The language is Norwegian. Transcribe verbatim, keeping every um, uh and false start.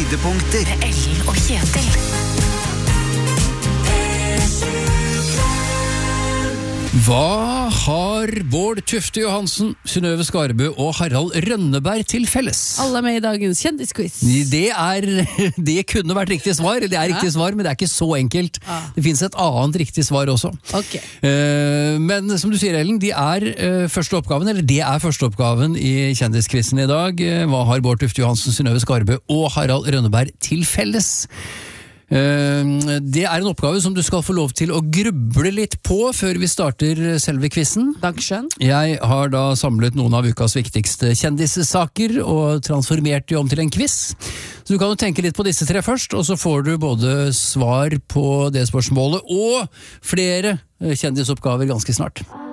Høydepunkter. Ellen og Kjetil. Hva har Bård Tufte Johansen, Synnøve Skarbø og Harald Rønneberg til felles? Alle er med i dagens kjendisquiz. Det, er, det kunne vært riktig svar. Det er riktig svar, men det er ikke så enkelt. Ah. Det finnes et annet riktig svar også. Ok. Eh, Men som du sier, Ellen, de er eh, første oppgaven, eller det er første oppgaven i kjendisquizen i dag. Eh, Hva har Bård Tufte Johansen, Synnøve Skarbø og Harald Rønneberg til felles? Det er en oppgave som du skal få lov til å gruble litt på før vi starter selve quizen. Dankskjønn. Jeg har da samlet noen av ukas viktigste kjendissaker og transformert de om til en quiz. Så du kan jo tenke litt på disse tre først, og så får du både svar på det spørsmålet og flere kjendisoppgaver ganske snart.